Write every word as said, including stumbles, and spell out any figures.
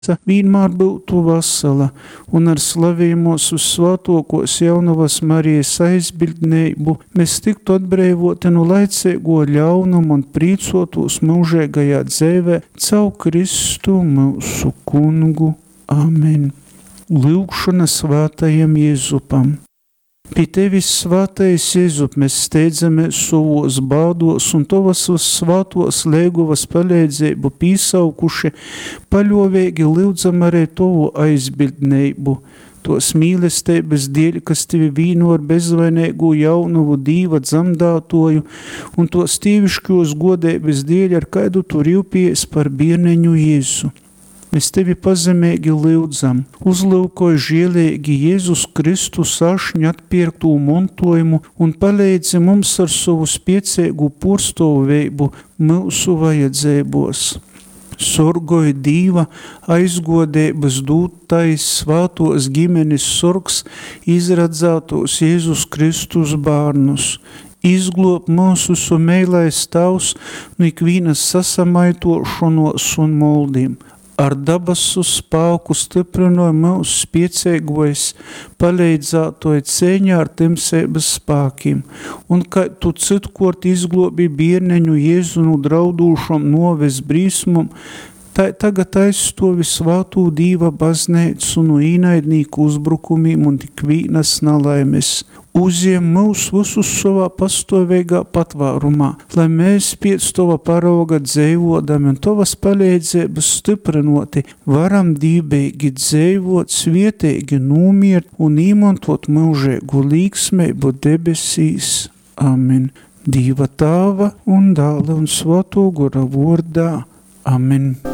vienmēr būtu vesela, un ar slavījumos uz svātokos jaunavas Marijas aizbildneibu mēs tiktu atbrīvoti no laicīgo ļaunumu un prīcotos mūžīgajā dzīvē caur Kristu mūsu kungu. Amen. Lūgšana svētajam Jēzupam. Pie tevis, svātais Jēzup, mēs steidzamies savos bādos un tavas svātos lēguvas palīdzību pīsaukuši, paļovīgi lūdzam arī tavu aizbildneibu, tos mīlestības dēļ, kas tevi vīno ar bezvainīgu jaunuvu Dīva dzamdātoju, un tos tīviškos godības dēļ, ar kādu tu rīvpies par bierneņu Jēzu. Mēs tevi pazemīgi lūdzam, uzlūkoj žielīgi Jēzus Kristus ašņu atpirktu montojumu un palīdzi mums ar savu spiecīgu porstovēbu mūsu vajadzībos. Sorgoj Dīva aizgodības dūtais svātos ģimenes sorgs izradzātos Jēzus Kristus bārnus. Izglob mūsu sumeilais tavs no ikvīnas sasamaitošanos un moldīm. Ar dabasu spāku stiprinoja mūsu spiecīgojas, palīdzātoja cēņā ar timsības spākiem, un kā tu citkort izglobi bierneņu Jēzu no draudūšam noves brīsmum, tā tagad aizstovi svātū Dīva bazneicu no īnaidnīku uzbrukumiem un tik vīnas nalaimes. Uziem mūs visus savā pastāvīgā patvārumā, lai mēs pēc tova parauga dzēvodami un tavas palīdzības stiprinoti varam dībīgi dzēvot, svietīgi nomiert un īmantot mūžīgu līgsmeibu debesīs. Amen. Dīva Tāva un Dāla un Svētā Gara vārdā. Amen.